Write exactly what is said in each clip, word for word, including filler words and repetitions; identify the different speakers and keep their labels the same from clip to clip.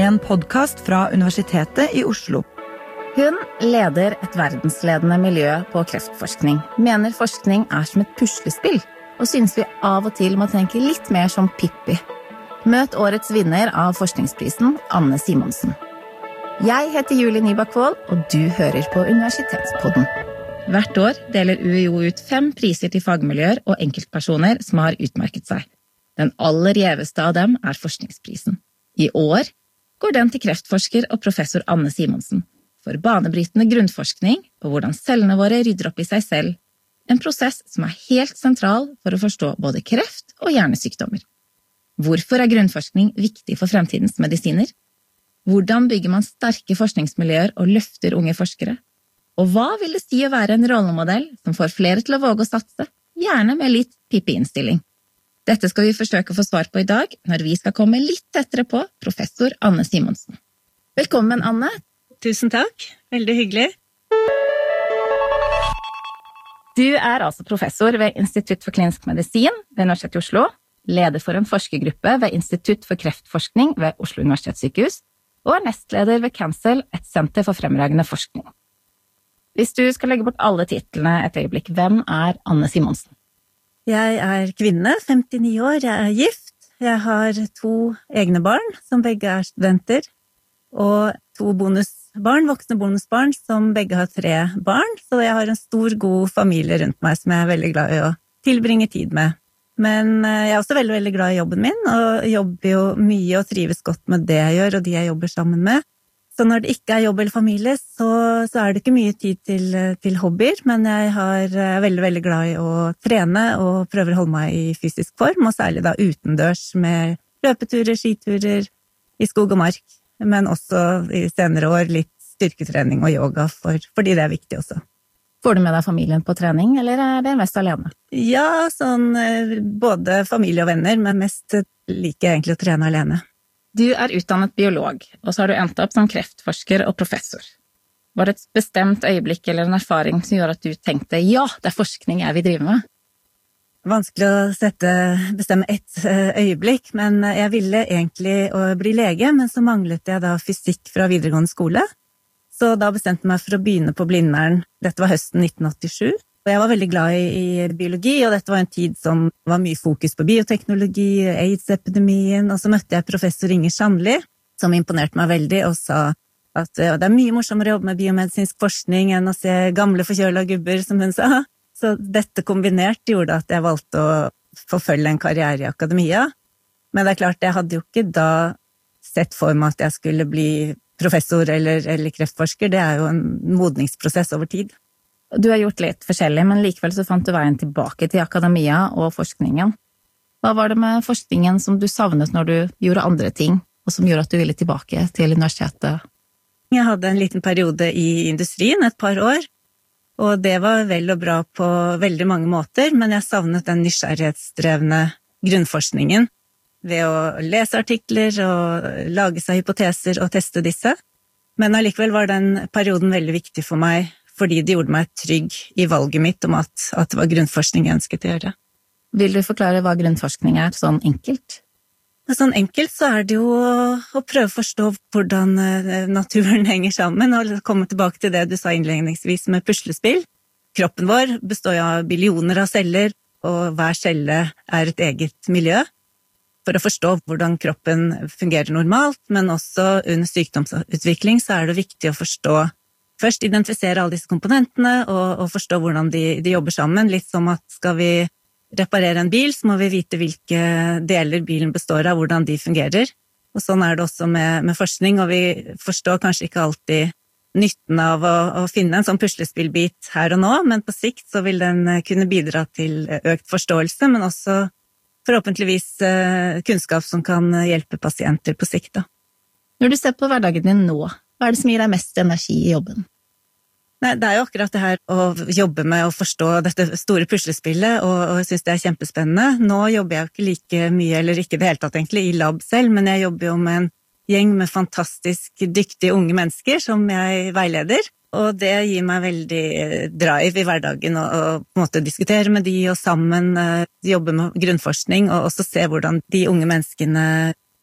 Speaker 1: en podcast fra Universitetet i Oslo.
Speaker 2: Hun leder et verdensledende miljø på kreftforskning, mener forskning er som et puslespill, og synes vi av og til må tenke litt mer som Pippi. Møt årets vinner av forskningsprisen, Anne Simonsen. Jeg heter Julie Nybakvold, og du hører på Universitetspodden. Hvert år deler U I O ut fem priser til fagmiljøer og enkeltpersoner som har utmerket seg. Den aller gjeveste av dem er forskningsprisen. I år går den til kreftforsker og professor Anne Simonsen for banebrytende grunnforskning på hvordan cellene våre rydder opp i seg selv, en prosess som er helt sentral for å forstå både kreft og hjernesykdommer. Hvorfor er grunnforskning viktig for fremtidens medisiner? Hvordan bygger man sterke forskningsmiljøer og løfter unge forskere? Og hva vil det si å være en rollemodell som får flere til å våge å satse, gjerne med litt Pippi-innstilling? Dette skal vi forsøke å få svar på i dag, når vi skal komme litt tettere på professor Anne Simonsen. Velkommen, Anne.
Speaker 3: Tusen takk. Veldig hyggelig.
Speaker 2: Du er altså professor ved Institutt for klinisk medisin ved Universitetet i Oslo, leder for en forskergruppe ved Institutt for kreftforskning ved Oslo universitetssykehus, og er nestleder ved Cancel, et senter for fremragende forskning. Hvis du skal legge bort alle titlene et øyeblikk, hvem er Anne Simonsen?
Speaker 3: Jeg er kvinne, femtini år, jeg er gift. Jeg har to egne barn, som begge er studenter, og to bonusbarn, voksne bonusbarn, som begge har tre barn, så jeg har en stor, god familie rundt meg som jeg er veldig glad i å tilbringe tid med. Men jeg er også veldig, veldig glad i jobben min, og jobber jo mye og trives godt med det jeg gjør, og de jeg jobber sammen med. Så når det ikke er jobb eller familie, så, så er det ikke mye tid til, til hobbyer, men jeg har, er veldig, veldig glad i å trene og prøver å holde meg i fysisk form, og særlig da utendørs med løpeturer, skiturer i skog og mark, men også i senere år litt styrketrening og yoga, for, fordi det er viktig også.
Speaker 2: Får du med deg familien på trening, eller er det mest alene?
Speaker 3: Ja, sånn både familie og venner, men mest liker jeg egentlig å trene alene.
Speaker 2: Du er utdannet biolog, og så har du endt opp som kreftforsker og professor. Var det et bestemt øyeblikk eller en erfaring som gjorde at du tenkte, ja, det er forskning jeg vil drive med?
Speaker 3: Vanskelig å sette, bestemme ett øyeblikk, men jeg ville egentlig bli lege, men så manglet jeg da fysikk fra videregående skole. Så da bestemte jeg meg for å begynne på Blindern. Dette var høsten nitten åttisju. Og jeg var veldig glad i, i biologi, og dette var en tid som var mye fokus på bioteknologi, AIDS-epidemien, og så møtte jeg professor Inger Sandli, som imponerte meg veldig, og sa at ja, det er mye morsommere å jobbe med biomedisinsk forskning enn å se gamle forkjøla gubber, som hun sa. Så dette kombinert gjorde at jeg valgte å forfølge en karriere i akademia. Men det er klart, jeg hadde jo ikke da sett for meg at jeg skulle bli professor eller, eller kreftforsker. Det er jo en modningsprosess over tid.
Speaker 2: Du har gjort litt forskjellig, men likevel så fant du veien tilbake til akademia og forskningen. Hva var det med forskningen som du savnet når du gjorde andre ting, og som gjorde at du ville tilbake til universitetet?
Speaker 3: Jeg hadde en liten periode i industrien, et par år, og det var vel og bra på veldig mange måter, men jeg savnet den nysgjerrighetsdrevne grunnforskningen ved å lese artikler og lage seg hypoteser og teste disse. Men allikevel var den perioden veldig viktig for meg, fordi det gjorde meg trygg i valget mitt om at, at det var grunnforskning jeg ønsket å gjøre.
Speaker 2: Vil du forklare hva grunnforskning er, sånn enkelt?
Speaker 3: Sånn enkelt så er det jo å prøve å forstå hvordan naturen henger sammen, og komme tilbake til det du sa innledningsvis med puslespill. Kroppen vår består av billioner av celler, og hver celle er et eget miljø. For å forstå hvordan kroppen fungerer normalt, men også under sykdomsutvikling, så er det viktig å forstå først identifisere alle disse komponentene og, og forstå hvordan de, de jobber sammen. Litt som at skal vi reparere en bil, så må vi vite hvilke deler bilen består av, hvordan de fungerer. Og sånn er det også med, med forskning, og vi forstår kanskje ikke alltid nytten av å, å finne en sånn puslespillbit her og nå, men på sikt så vil den kunne bidra til økt forståelse, men også forhåpentligvis kunnskap som kan hjelpe pasienter på sikt. Da.
Speaker 2: Når du ser på hverdagen din nå, hva er det som gir deg mest energi i jobben?
Speaker 3: Nei, det er jo akkurat det her å jobbe med å forstå dette store puslespillet, og, og jeg synes det er kjempespennende. Nå jobber jeg jo ikke like mye, eller ikke det hele tatt egentlig, i lab selv, men jeg jobber jo med en gjeng med fantastisk dyktige unge mennesker som jeg veileder, og det gir meg veldig drive i hverdagen å på en måte diskutere med de, og sammen jobbe med grunnforskning, og også se hvordan de unge menneskene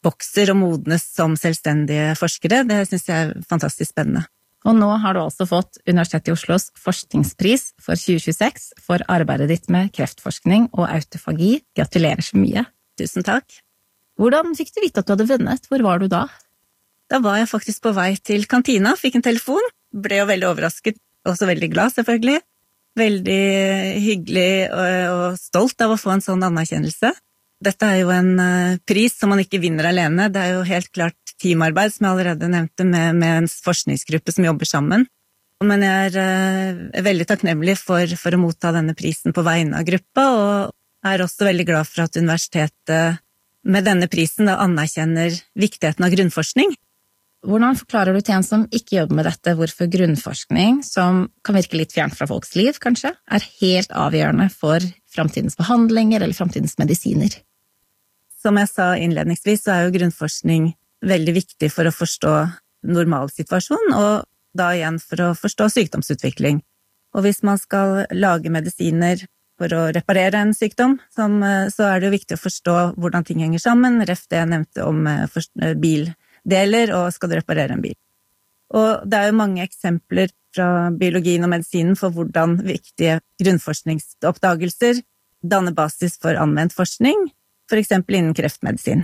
Speaker 3: vokser og modnes som selvstendige forskere. Det synes jeg er fantastisk spennende.
Speaker 2: Og nå har du altså fått Universitetet i Oslos forskningspris for tjue tjueseks for arbeidet ditt med kreftforskning og autofagi. Gratulerer så mye.
Speaker 3: Tusen takk.
Speaker 2: Hvordan fikk du vite at du hadde vunnet? Hvor var du da?
Speaker 3: Da var jeg faktisk på vei til kantina, fikk en telefon, ble jo veldig overrasket, også veldig glad selvfølgelig. Veldig hyggelig og stolt av å få en sånn anerkjennelse. Dette er jo en pris som man ikke vinner alene, det er jo helt klart teamarbeid, som jeg allerede nevnte, med, med en forskningsgruppe som jobber sammen. Men jeg er, er veldig takknemlig for, for å motta denne prisen på vegne av gruppa, og er også veldig glad for at universitetet med denne prisen da anerkjenner viktigheten av grunnforskning.
Speaker 2: Hvordan forklarer du til en som ikke jobber med dette, hvorfor grunnforskning, som kan virke litt fjernt fra folks liv, kanskje, er helt avgjørende for fremtidens behandlinger eller fremtidens medisiner?
Speaker 3: Som jeg sa innledningsvis, så er jo grunnforskning veldig viktig for å forstå normalsituasjonen, og da igjen for å forstå sykdomsutvikling. Og hvis man skal lage medisiner for å reparere en sykdom, som, så er det jo viktig å forstå hvordan ting henger sammen, ref det jeg nevnte om bildeler, og skal du reparere en bil. Og det er jo mange eksempler fra biologien og medisinen for hvordan viktige grunnforskningsoppdagelser danner basis for anvendt forskning, for eksempel innen kreftmedisin.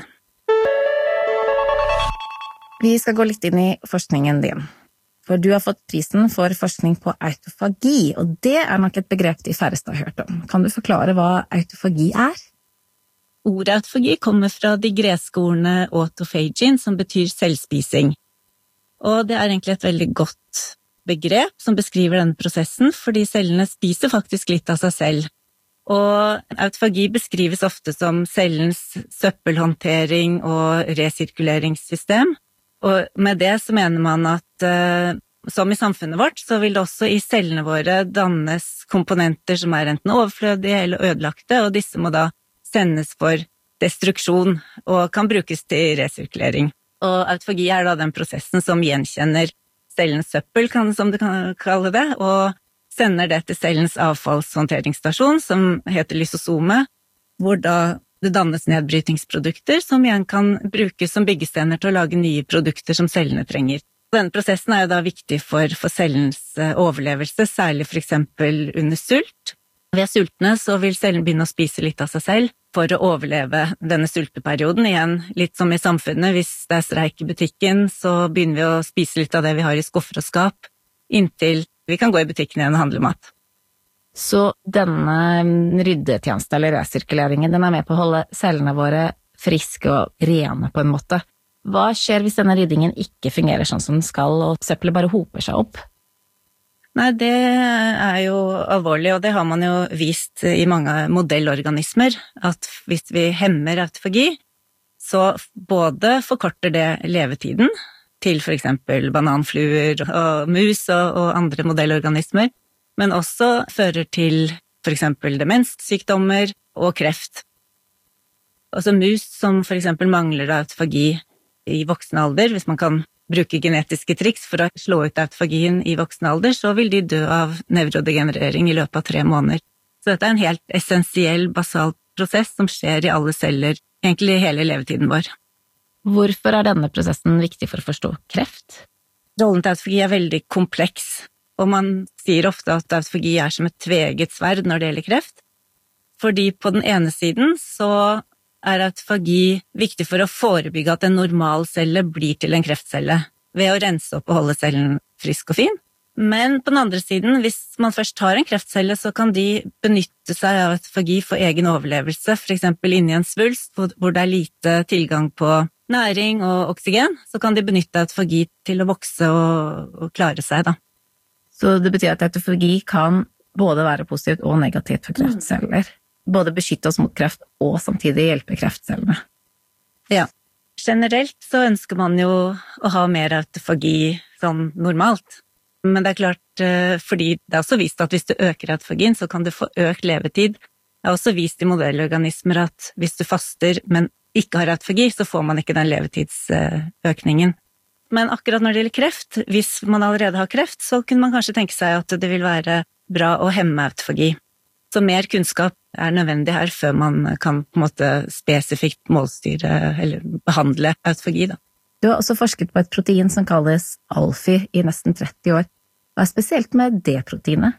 Speaker 2: Vi skal gå litt inn i forskningen din. For du har fått prisen for forskning på autofagi, og det er nok et begrep de færreste har hørt om. Kan du forklare hva autofagi er?
Speaker 3: Ordet autofagi kommer fra de greske ordene autophagin, som betyr selvspising. Og det er egentlig et veldig godt begrep som beskriver denne prosessen, fordi cellene spiser faktisk litt av seg selv. Og autofagi beskrives ofte som cellens søppelhåndtering og resirkuleringssystem. Og med det så mener man at eh, som i samfunnet vårt, så vil det også i cellene våre dannes komponenter som er enten overflødige eller ødelagte, og disse må da sendes for destruksjon og kan brukes til resirkulering. Og autofagi er da den prosessen som gjenkjenner cellens søppel, kan, som du kan kalle det, og sender det til cellens avfallshåndteringsstasjon, som heter lysosome, hvor da det dannes nedbrytingsprodukter som igjen kan brukes som byggestener til å lage nye produkter som cellene trenger. Denne prosessen er jo da viktig for, for cellens overlevelse, særlig for eksempel under sult. Ved sultne så vil cellen begynne å spise litt av seg selv for å overleve denne sulteperioden. Igjen, litt som i samfunnet, hvis det er streik i butikken, så begynner vi å spise litt av det vi har i skuffer og skap, inntil vi kan gå i butikken igjen og handle mat.
Speaker 2: Så denne ryddetjenesten eller resirkuleringen, den er med på å holde cellene våre friske og rene på en måte. Hva skjer hvis denne ryddingen ikke fungerer sånn som den skal, og søppelet bare hoper seg opp?
Speaker 3: Nei, det er jo alvorlig, og det har man jo vist i mange modellorganismer, at hvis vi hemmer autofagi, så både forkorter det levetiden til for eksempel bananfluer og mus og, og andre modellorganismer, men også fører til for eksempel demenssykdommer og kreft. Altså mus som for eksempel mangler autofagi i voksen alder, hvis man kan bruke genetiske triks for å slå ut autofagien i voksen alder, så vil de dø av nevrodegenerering i løpet av tre måneder. Så dette er en helt essensiell, basal prosess som skjer i alle celler, egentlig i hele levetiden vår.
Speaker 2: Hvorfor er denne prosessen viktig for å forstå kreft?
Speaker 3: Rollen til autofagi er veldig kompleks. Og man sier ofte at autofagi er som et tveegget sverd når det gjelder kreft, fordi på den ene siden så er autofagi viktig for å forebygge at en normal celle blir til en kreftcelle, ved å rense opp og holde cellen frisk og fin. Men på den andre siden, hvis man først har en kreftcelle, så kan de benytte seg av autofagi for egen overlevelse, for eksempel inni en svulst hvor det er lite tilgang på næring og oksygen, så kan de benytte autofagi til å vokse og, og klare seg da.
Speaker 2: Så det betyr at autofagi kan både være positivt og negativt for kreftceller. Både beskytte oss mot kreft og samtidig hjelpe kreftcellene.
Speaker 3: Ja, generelt så ønsker man jo å ha mer autofagi sånn normalt. Men det er klart, fordi det er også vist at hvis du øker autofagien, så kan du få økt levetid. Det er også vist i modellorganismer at hvis du faster, men ikke har autofagi, så får man ikke den levetidsøkningen. Men akkurat når det gjelder kreft, hvis man allerede har kreft, så kunne man kanskje tenke seg at det vil være bra å hemme autofagi. Så mer kunnskap er nødvendig her før man kan på en måte spesifikt målstyre eller behandle autofagi da.
Speaker 2: Du har også forsket på et protein som kalles Alfy i nesten tretti år. Hva er spesielt med det proteinet?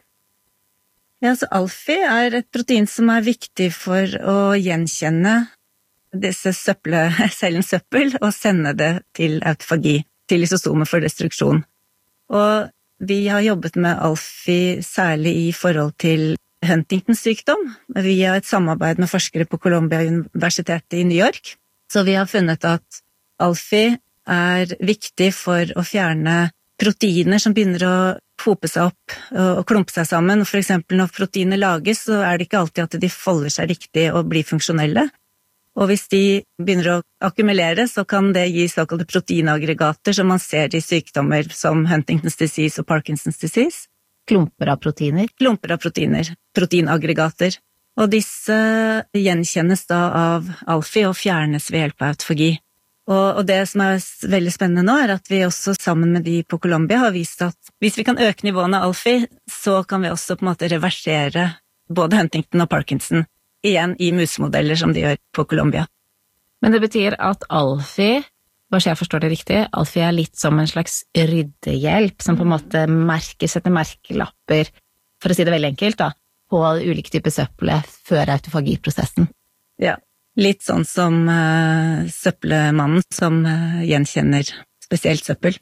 Speaker 3: Ja, så Alfy er et protein som er viktig for å gjenkjenne disse søppel, cellens søppel og sende det til autofagi, til lysosomer for destruksjon. Og vi har jobbet med Alfy særlig i forhold til Huntingtons sykdom, via et samarbeid med forskere på Columbia-universitetet i New York. Så vi har funnet at Alfy er viktig for å fjerne proteiner som begynner å hope seg opp og klumpe seg sammen. For eksempel når proteiner lages, så er det ikke alltid at de folder seg riktig og blir funksjonelle. Og hvis de begynner å akkumulere, så kan det gi såkalte proteinaggregater som man ser i sykdommer som Huntington's disease og Parkinson's disease.
Speaker 2: Klumper av proteiner?
Speaker 3: Klumper av proteiner, proteinaggregater. Og disse gjenkjennes da av Alfy og fjernes ved hjelp av autofagi. Og, og det som er veldig spennende nå er at vi også sammen med de på Columbia har vist at hvis vi kan øke nivåene av Alfy, så kan vi også på en måte reversere både Huntington og Parkinson igjen i musemodeller som de gjør på Columbia.
Speaker 2: Men det betyr at Alfy, bare så jeg forstår det riktig, Alfy er litt som en slags ryddehjelp, som på en måte merker, setter merkelapper, for å si det veldig enkelt da, på ulike typer søppel før autofagiprosessen.
Speaker 3: Ja. Litt sånn som uh, søppelmannen som uh, gjenkjenner spesielt søppel.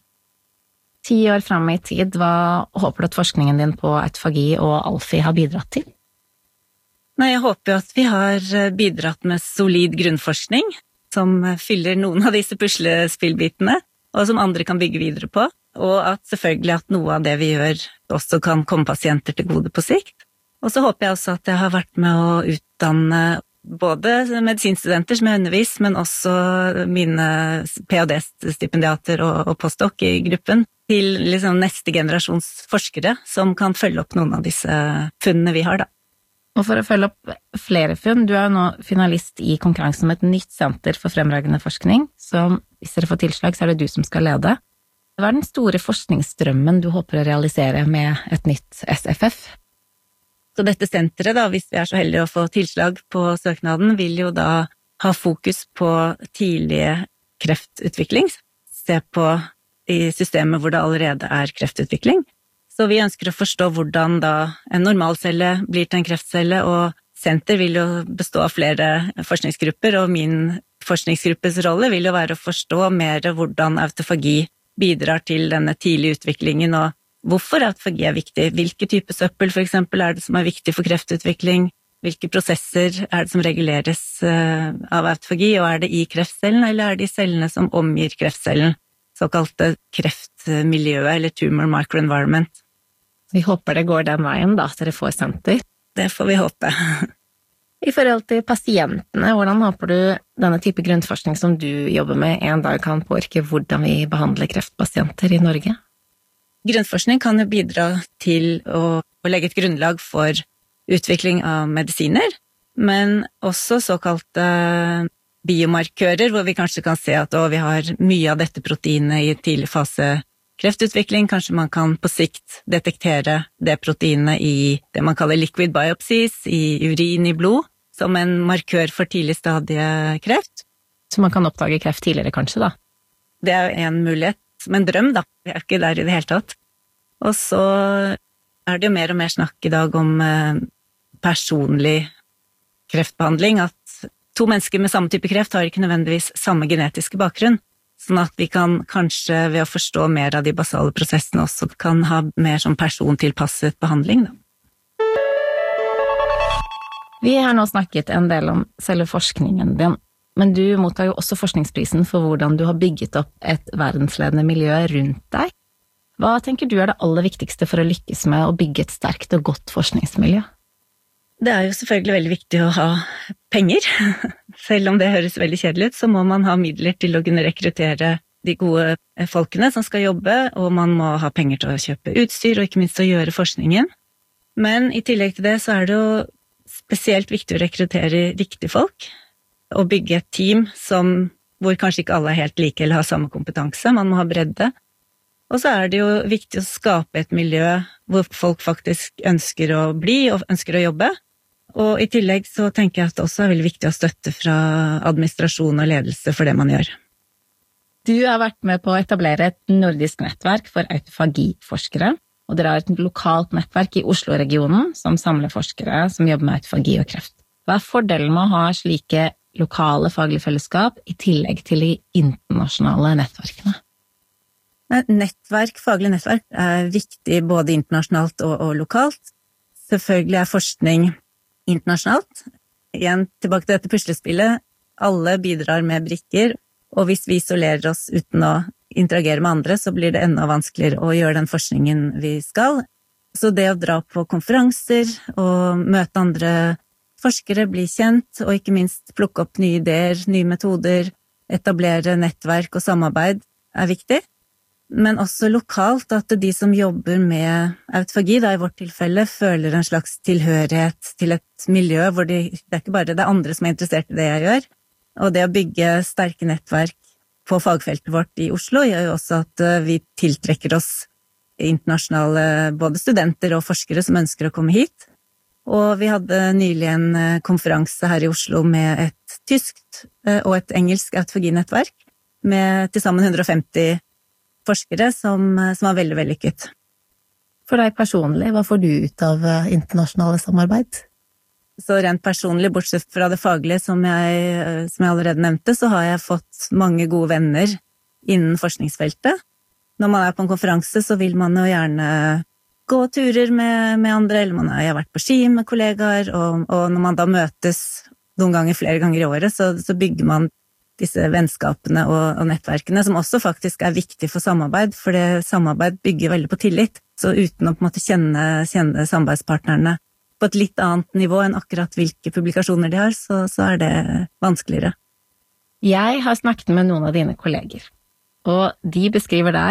Speaker 2: Ti år frem i tid, hva håper du at forskningen din på autofagi og Alfy har bidratt til?
Speaker 3: Nei, jeg håper jo at vi har bidratt med solid grunnforskning, som fyller noen av disse puslespillbitene, og som andre kan bygge videre på, og at selvfølgelig at noe av det vi gjør også kan komme pasienter til gode på sikt. Og så håper jeg også at jeg har vært med å utdanne både medisinstudenter som jeg undervis, men også mine P H D-stipendiater og, og postdoc i gruppen, til liksom neste generasjons forskere som kan følge opp noen av disse funnene vi har da.
Speaker 2: Og for å følge opp flere funn, du er jo nå finalist i konkurransen om et nytt senter for fremragende forskning, som hvis dere får tilslag, så er det du som skal lede. Hva er den store forskningsstrømmen du håper å realisere med et nytt S F F?
Speaker 3: Så dette senteret da, hvis vi er så heldige å få tilslag på søknaden, vil jo da ha fokus på tidlige kreftutvikling, se på i systemet hvor det allerede er kreftutvikling. Så vi ønsker å forstå hvordan da en normalcelle blir til en kreftcelle, og senter vil jo bestå av flere forskningsgrupper, og min forskningsgruppes rolle vil jo være å forstå mer hvordan autofagi bidrar til denne tidlige utviklingen, og hvorfor autofagi er viktig, hvilke typer søppel for eksempel er det som er viktig for kreftutvikling, hvilke prosesser er det som reguleres av autofagi, og er det i kreftcellen, eller er det i cellene som omgir kreftcellen, såkalte kreftmiljøet eller tumor microenvironment.
Speaker 2: Vi håper det går den veien da, så dere får senter.
Speaker 3: Det får vi håpe.
Speaker 2: I forhold til pasientene, hvordan håper du denne type grunnforskning som du jobber med en dag kan påvirke hvordan vi behandler kreftpasienter i Norge?
Speaker 3: Grunnforskning kan jo bidra til å, å legge et grunnlag for utvikling av medisiner, men også såkalte biomarkører, hvor vi kanskje kan se at å, vi har mye av dette proteinet i tidlig fase kreftutvikling. Kanskje man kan på sikt detektere det proteinet i det man kaller liquid biopsies, i urin i blod, som en markør for tidlig stadie kreft.
Speaker 2: Så man kan oppdage kreft tidligere kanskje da?
Speaker 3: Det er jo en mulighet. Som en drøm da, vi er ikke der i det hele tatt. Og så er det jo mer og mer snakk i dag om eh, personlig kreftbehandling, at to mennesker med samme type kreft har ikke nødvendigvis samme genetiske bakgrunn, sånn at vi kan kanskje ved å forstå mer av de basale prosessene også kan ha mer som persontilpasset behandling da.
Speaker 2: Vi har nå snakket en del om selve forskningen din, men du mottar jo også forskningsprisen for hvordan du har bygget opp et verdensledende miljø rundt deg. Hva tenker du er det aller viktigste for å lykkes med å bygge et sterkt og godt forskningsmiljø?
Speaker 3: Det er jo selvfølgelig veldig viktig å ha penger. Selv om det høres veldig kjedelig ut, så må man ha midler til å kunne rekruttere de gode folkene som skal jobbe, og man må ha penger til å kjøpe utstyr, og ikke minst å gjøre forskningen. Men i tillegg til det så er det jo spesielt viktig å rekruttere riktige folk, og bygge et team som, hvor kanskje ikke alle er helt like eller har samme kompetanse, man må ha bredde. Og så er det jo viktig å skape et miljø hvor folk faktisk ønsker å bli og ønsker å jobbe, Og i tillegg så tenker jeg at det også er veldig viktig å støtte fra administrasjon og ledelse for det man gjør.
Speaker 2: Du har vært med på å etablere et nordisk nettverk for autofagiforskere, og dere har et lokalt nettverk i Oslo-regionen som samler forskere som jobber med autofagi og kreft. Hva er fordelen med å ha slike lokale faglige fellesskap i tillegg til de internasjonale nettverkene?
Speaker 3: Nettverk, faglig nettverk er viktig både internasjonalt og, og lokalt. Selvfølgelig er forskning internasjonalt. Igjen tilbake til dette puslespillet. Alle bidrar med brikker, og hvis vi isolerer oss uten å interagere med andre, så blir det enda vanskeligere å gjøre den forskningen vi skal. Så det å dra på konferanser og møte andre forskere, bli kjent, og ikke minst plukke opp nye ideer, nye metoder, etablere nettverk og samarbeid er viktig. Men også lokalt at de som jobber med autofagi, da i vårt tilfelle, føler en slags tilhørighet til et miljø hvor de, det er ikke bare det andre som er interessert i det jeg gjør. Og det å bygge sterke nettverk på fagfeltet vårt i Oslo gjør jo også at vi tiltrekker oss internasjonale både studenter og forskere som ønsker å komme hit. Og vi hadde nylig en konferanse her i Oslo med et tyskt og et engelsk autofaginettverk med til sammen hundre og femti forskere som, som var veldig vellykket.
Speaker 2: For deg personlig, hva får du ut av internasjonale samarbeid?
Speaker 3: Så rent personlig, bortsett fra det faglige som jeg, som jeg allerede nevnte, så har jeg fått mange gode venner innen forskningsfeltet. Når man er på en konferanse, så vil man jo gjerne gå turer med, med andre, eller man har vært på ski med kollegaer, og, og når man da møtes noen ganger, flere ganger i året, så, så bygger man disse vennskapene og, og nettverkene, som også faktisk er viktig for samarbeid, for det samarbeid bygger veldig på tillit. Så uten å på en måte kjenne, kjenne samarbeidspartnerne på et litt annet nivå enn akkurat hvilke publikasjoner de har, så, så er det vanskeligere.
Speaker 2: Jeg har snakket med noen av dine kolleger, og de beskriver deg